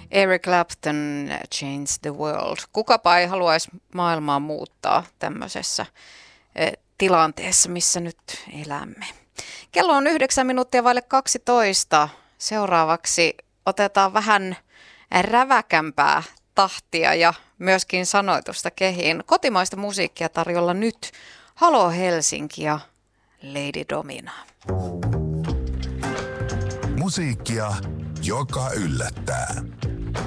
Eric Clapton, Change the World. Kukapa ei haluaisi maailmaa muuttaa tämmöisessä tilanteessa, missä nyt elämme. Kello on 9 minuuttia vaille 12. Seuraavaksi otetaan vähän räväkämpää tahtia ja myöskin sanoitusta kehiin. Kotimaista musiikkia tarjolla nyt Halo Helsinki ja Lady Domina. Musiikkia, joka yllättää.